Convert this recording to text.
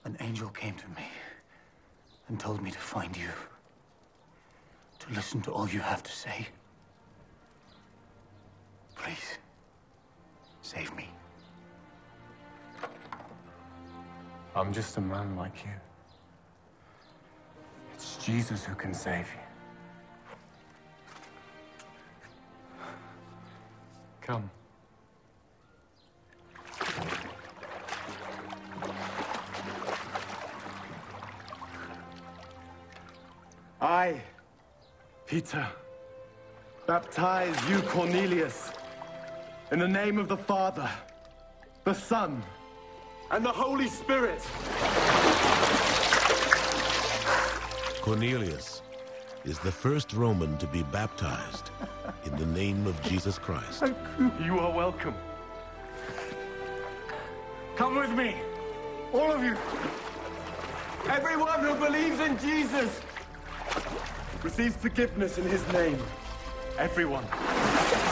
An angel came to me and told me to find you, to listen to all you have to say. Please, save me. I'm just a man like you. It's Jesus who can save you. Come. I, Peter, baptize you, Cornelius, in the name of the Father, the Son, and the Holy Spirit. Cornelius is the first Roman to be baptized in the name of Jesus Christ. You are welcome. Come with me, all of you. Everyone who believes in Jesus receives forgiveness in his name. Everyone.